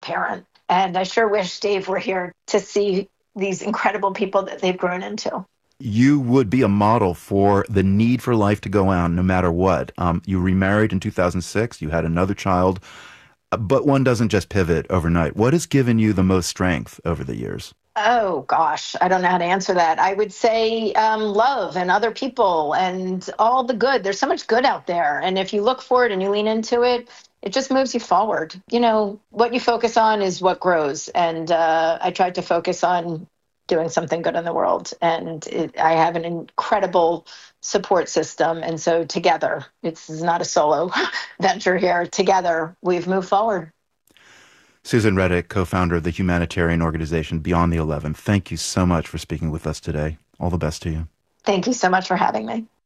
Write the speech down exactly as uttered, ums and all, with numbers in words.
parent. And I sure wish Dave were here to see these incredible people that they've grown into. You would be a model for the need for life to go on no matter what. Um, you remarried in two thousand six. You had another child, but one doesn't just pivot overnight. What has given you the most strength over the years? Oh gosh, I don't know how to answer that. I would say um, love and other people and all the good. There's so much good out there. And if you look for it and you lean into it, it just moves you forward. You know, what you focus on is what grows. And uh, I tried to focus on doing something good in the world. And it, I have an incredible support system. And so together, it's not a solo venture here. Together, we've moved forward. Susan Reddick, co-founder of the humanitarian organization Beyond the eleven. Thank you so much for speaking with us today. All the best to you. Thank you so much for having me.